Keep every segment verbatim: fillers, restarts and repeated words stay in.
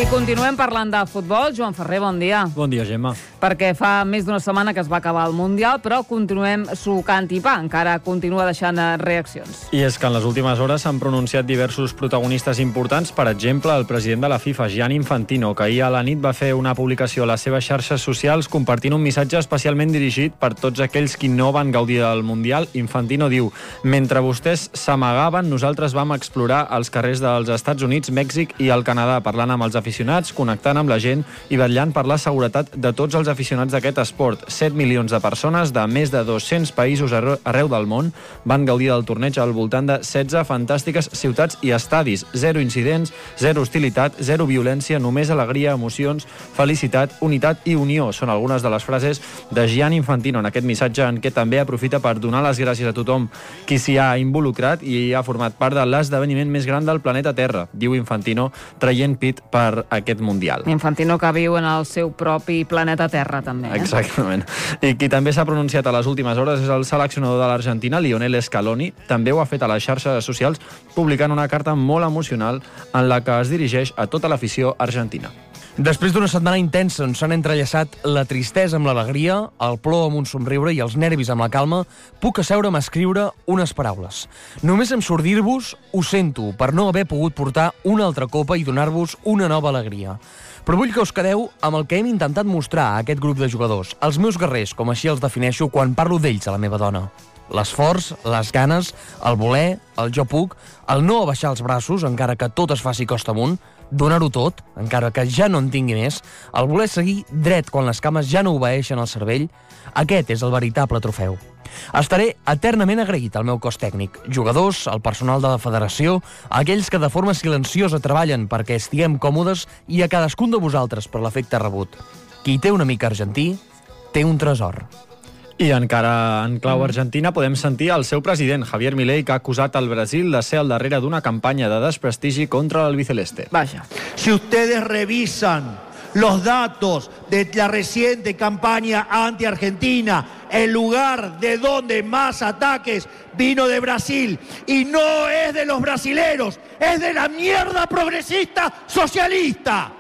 I continuem parlant de futbol. Joan Ferrer, bon dia. Bon dia, Gemma. Perquè fa més d'una setmana que es va acabar el Mundial, però continuem sucant i pa. Encara continua deixant reaccions. I és que en les últimes hores s'han pronunciat diversos protagonistes importants. Per exemple, el president de la FIFA, Gianni Infantino, que ahir a la nit va fer una publicació a les seves xarxes socials compartint un missatge especialment dirigit per tots aquells qui no van gaudir del Mundial. Infantino diu: mentre vostès s'amagaven, nosaltres vam explorar els carrers dels Estats Units, Mèxic i el Canadà, parlant amb els aficionats, connectant amb la gent i vetllant per la seguretat de tots els aficionats d'aquest esport. set milions de persones de més de dos-cents països arreu del món van gaudir del torneig al voltant de setze fantàstiques ciutats i estadis. Zero incidents, zero hostilitat, zero violència, només alegria, emocions, felicitat, unitat i unió. Són algunes de les frases de Gianni Infantino en aquest missatge, en què també aprofita per donar les gràcies a tothom qui s'hi ha involucrat i ha format part de l'esdeveniment més gran del planeta Terra, diu Infantino, traient pit per aquest Mundial. Infantino que viu en el seu propi planeta Terra, també. Eh? Exactament. I qui també s'ha pronunciat a les últimes hores és el seleccionador de l'Argentina, Lionel Scaloni. També ho ha fet a les xarxes socials, publicant una carta molt emocional en la que es dirigeix a tota l'afició argentina. Després d'una setmana intensa on s'han entrellaçat la tristesa amb l'alegria, el plor amb un somriure i els nervis amb la calma, puc asseure'm a escriure unes paraules. Només em surt dir-vos, ho sento, per no haver pogut portar una altra copa i donar-vos una nova alegria. Però vull que us quedeu amb el que hem intentat mostrar a aquest grup de jugadors, els meus guerrers, com així els defineixo quan parlo d'ells a la meva dona. L'esforç, les ganes, el voler, el jo puc, el no abaixar els braços, encara que tot es faci costa amunt, donar-ho tot, encara que ja no en tingui més, el voler seguir dret quan les cames ja no obeeixen al cervell, aquest és el veritable trofeu. Estaré eternament agraït al meu cos tècnic, jugadors, al personal de la federació, a aquells que de forma silenciosa treballen perquè estiguem còmodes i a cadascun de vosaltres per l'efecte rebut. Qui té un amic argentí, té un tresor. I encara en clau argentina podem sentir el seu president, Javier Milei, que ha acusat el Brasil de ser al darrere d'una campanya de desprestigi contra l'albiceleste. Vaja. Si ustedes revisan los datos de la reciente campaña anti-Argentina, el lugar de donde más ataques vino de Brasil, y no es de los brasileros, es de la mierda progresista socialista.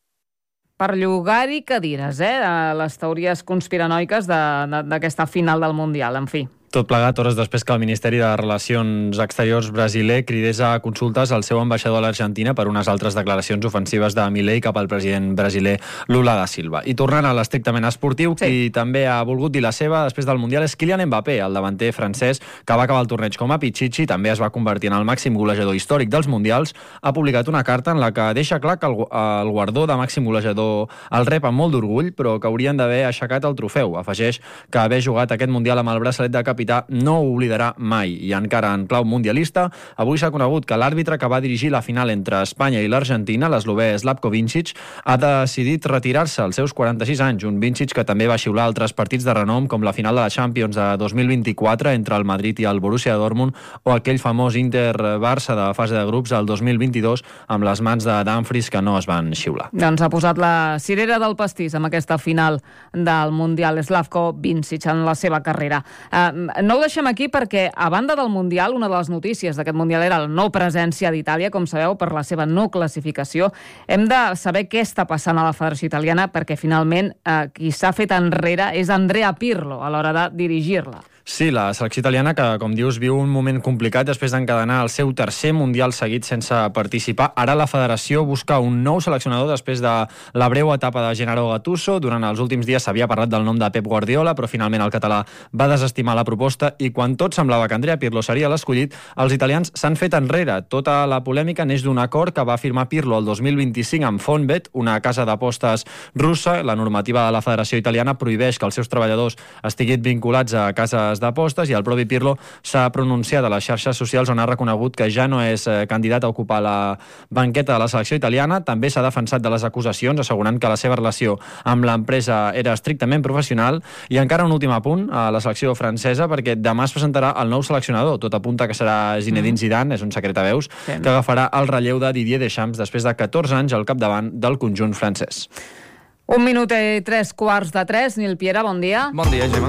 Per llogar-hi cadires, eh? Les teories conspiranoiques d'aquesta final del Mundial, en fi. Tot plegat hores després que el Ministeri de Relacions Exteriors brasiler cridés a consultes al seu ambaixador a l'Argentina per unes altres declaracions ofensives de Milei cap al president brasiler Lula da Silva. I tornant a l'estrictament esportiu, sí, qui també ha volgut dir la seva després del Mundial és Kylian Mbappé, el davanter francès que va acabar el torneig com a Pichichi, també es va convertir en el màxim golejador històric dels Mundials. Ha publicat una carta en la que deixa clar que el, el guardó de màxim golejador el rep amb molt d'orgull, però que haurien d'haver aixecat el trofeu. Afegeix que haver jugat aquest Mundial amb el braçalet de capità no ho oblidarà mai. I encara en clau mundialista, avui s'ha conegut que l'àrbitre que va dirigir la final entre Espanya i l'Argentina, l'eslovè Slavko Vincic, ha decidit retirar-se als seus quaranta-sis anys. Un Vincic que també va xiular altres partits de renom, com la final de la Champions de dos mil vint-i-quatre entre el Madrid i el Borussia Dortmund, o aquell famós Inter-Barça de fase de grups el dos mil vint-i-dos amb les mans de Dumfries que no es van xiular. Doncs ha posat la cirera del pastís amb aquesta final del Mundial Slavko Vincic en la seva carrera. Uh, No ho deixem aquí perquè, a banda del Mundial, una de les notícies d'aquest Mundial era la no presència d'Itàlia, com sabeu, per la seva no classificació. Hem de saber què està passant a la Federació Italiana perquè, finalment, eh, qui s'ha fet enrere és Andrea Pirlo a l'hora de dirigir-la. Sí, la selecció italiana que, com dius, viu un moment complicat després d'encadenar el seu tercer Mundial seguit sense participar. Ara la federació busca un nou seleccionador després de la breu etapa de Gennaro Gattuso. Durant els últims dies s'havia parlat del nom de Pep Guardiola, però finalment el català va desestimar la proposta i quan tot semblava que Andrea Pirlo seria l'escollit, els italians s'han fet enrere. Tota la polèmica neix d'un acord que va firmar Pirlo el dos mil vint-i-cinc amb Fonbet, una casa d'apostes russa. La normativa de la Federació Italiana prohibeix que els seus treballadors estiguin vinculats a cases d'apostes i el propi Pirlo s'ha pronunciat a les xarxes socials on ha reconegut que ja no és eh, candidat a ocupar la banqueta de la selecció italiana. També s'ha defensat de les acusacions, assegurant que la seva relació amb l'empresa era estrictament professional. I encara un últim apunt a la selecció francesa, perquè demà es presentarà el nou seleccionador. Tot apunta que serà Zinedine Zidane, és un secret a veus, sí, que agafarà el relleu de Didier Deschamps després de catorze anys al capdavant del conjunt francès. Un minut i tres quarts de tres. Nil Piera, bon dia. Bon dia, Gemma.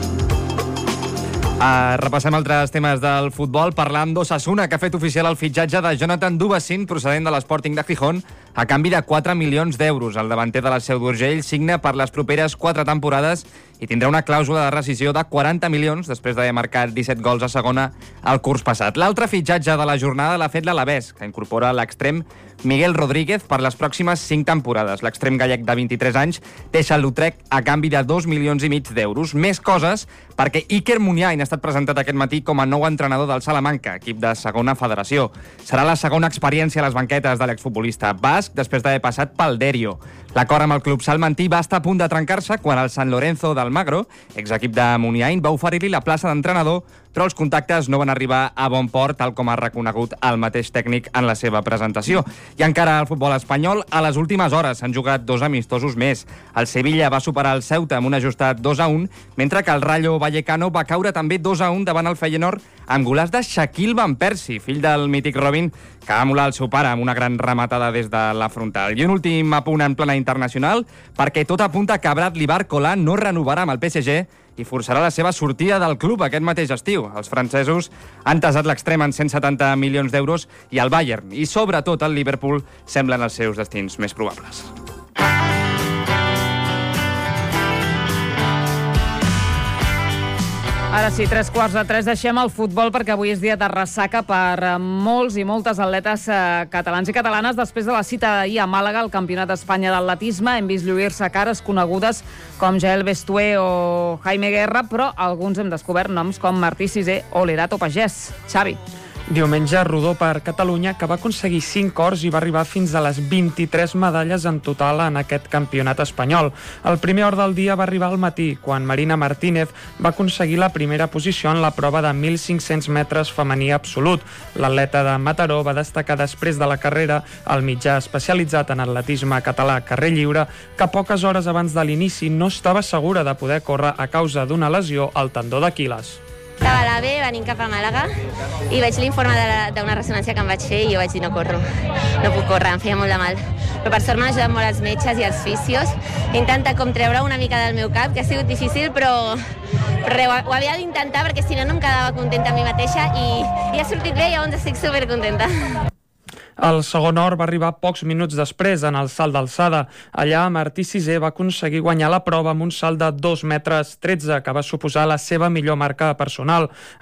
Uh, repassem altres temes del futbol, parlant d'Osasuna, que ha fet oficial el fitxatge de Jonathan Dubassin, procedent de l'Sporting de Gijón, a canvi de quatre milions d'euros. El davanter de la Seu d'Urgell signa per les properes quatre temporades i tindrà una clàusula de rescisió de quaranta milions després d'haver marcat disset gols a segona el curs passat. L'altre fitxatge de la jornada l'ha fet l'Alavés, que incorpora l'extrem Miguel Rodríguez per les pròximes cinc temporades. L'extrem gallec de vint-i-tres anys deixa l'Utrecht a canvi de dos milions i mig d'euros. Més coses perquè Iker Muniain ha estat presentat aquest matí com a nou entrenador del Salamanca, equip de segona federació. Serà la segona experiència a les banquetes de l'exfutbolista basc després d'haver passat pel Derio. L'acord amb el club salmantí va estar a punt de trencar-se quan el San Lorenzo d'Almagro, exequip de Muniain, va oferir-li la plaça d'entrenador, però els contactes no van arribar a bon port, tal com ha reconegut el mateix tècnic en la seva presentació. I encara al futbol espanyol, a les últimes hores s'han jugat dos amistosos més. El Sevilla va superar el Ceuta amb un ajustat dos a un, mentre que el Rayo Vallecano va caure també dos a un davant el Feyenoord amb golàs de Shaquille Van Persie, fill del mític Robin, que va emular el seu pare amb una gran rematada des de la frontal. I un últim apunt en plana internacional, perquè tot apunta que Bradley Barcola no renovarà amb el P S G i forçarà la seva sortida del club aquest mateix estiu. Els francesos han tasat l'extrem en cent setanta milions d'euros i el Bayern i sobretot el Liverpool semblen els seus destins més probables. Ara sí, tres quarts de tres, deixem el futbol perquè avui és dia de ressaca per molts i moltes atletes eh, catalans i catalanes. Després de la cita d'ahir a Màlaga, al Campionat d'Espanya d'atletisme, hem vist lluir-se cares conegudes com Jael Bestué o Jaime Guerra, però alguns hem descobert noms com Martí Sisé o Lerato Pagès. Xavi. Diumenge, rodó per Catalunya, que va aconseguir cinc ors i va arribar fins a les vint-i-tres medalles en total en aquest campionat espanyol. El primer or del dia va arribar al matí, quan Marina Martínez va aconseguir la primera posició en la prova de mil cinc-cents metres femení absolut. L'atleta de Mataró va destacar després de la carrera al mitjà especialitzat en atletisme català Carrer Lliure, que poques hores abans de l'inici no estava segura de poder córrer a causa d'una lesió al tendó d'Aquil·les. Estava a l'AVE, venint cap a Màlaga, i veig l'informe d'una ressonància que em vaig fer i jo vaig dir no corro, no puc córrer, em feia molt de mal. Però per sort m'han ajudat molt els metges i els fisios. He intentat com treure una mica del meu cap, que ha sigut difícil, però, però res, ho havia d'intentar perquè si no no em quedava contenta amb mi mateixa i, i ha sortit bé i llavors estic supercontenta. El segon or va arribar pocs minuts després en el salt d'alçada. Allà Martí Sisé va aconseguir guanyar la prova amb un salt de dos metres tretze, que va suposar la seva millor marca personal.